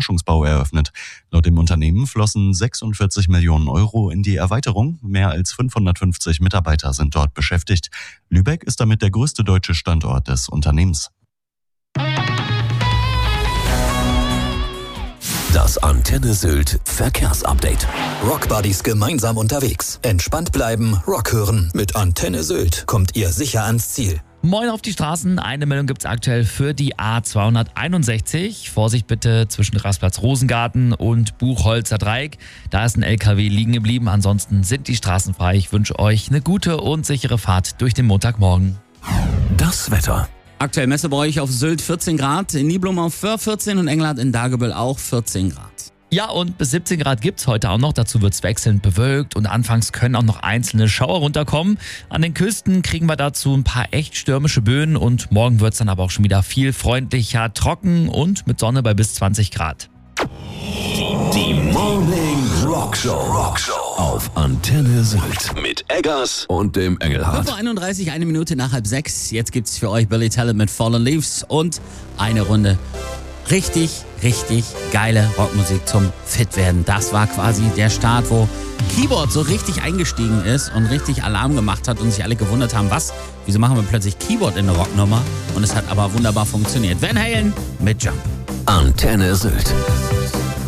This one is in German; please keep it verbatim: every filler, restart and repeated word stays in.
Forschungsbau eröffnet. Laut dem Unternehmen flossen sechsundvierzig Millionen Euro in die Erweiterung. Mehr als fünfhundertfünfzig Mitarbeiter sind dort beschäftigt. Lübeck ist damit der größte deutsche Standort des Unternehmens. Das Antenne Sylt Verkehrsupdate. Rockbuddies gemeinsam unterwegs. Entspannt bleiben, Rock hören. Mit Antenne Sylt kommt ihr sicher ans Ziel. Moin auf die Straßen. Eine Meldung gibt's aktuell für die A zweihunderteinundsechzig. Vorsicht bitte zwischen Rastplatz Rosengarten und Buchholzer Dreieck. Da ist ein L K W liegen geblieben. Ansonsten sind die Straßen frei. Ich wünsche euch eine gute und sichere Fahrt durch den Montagmorgen. Das Wetter. Aktuell Messe bei euch auf Sylt vierzehn Grad, in Niblum auf Föhr vierzehn und Englert in Dagebüll auch vierzehn Grad. Ja, und bis siebzehn Grad gibt's heute auch noch. Dazu wird's wechselnd bewölkt und anfangs können auch noch einzelne Schauer runterkommen. An den Küsten kriegen wir dazu ein paar echt stürmische Böen und morgen wird's dann aber auch schon wieder viel freundlicher, trocken und mit Sonne bei bis zwanzig Grad. Die Morning Rock Show. Rockshow auf Antenne Sylt mit Eggers und dem Engelhardt. fünf Uhr einunddreißig, eine Minute nach halb sechs. Jetzt gibt's für euch Billy Talent mit Fallen Leaves und eine Runde richtig, richtig geile Rockmusik zum Fitwerden. Das war quasi der Start, wo Keyboard so richtig eingestiegen ist und richtig Alarm gemacht hat und sich alle gewundert haben, was, wieso machen wir plötzlich Keyboard in der Rocknummer? Und es hat aber wunderbar funktioniert. Van Halen mit Jump. Antenne Sylt.